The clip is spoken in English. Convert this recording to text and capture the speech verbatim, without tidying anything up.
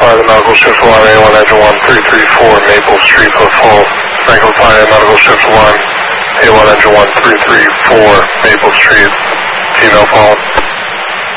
five, nautical shift one, A one engine one, three three four Maple Street, hook full. Franklin five, nautical shift one, A one engine one, three three four Maple Street, female phone.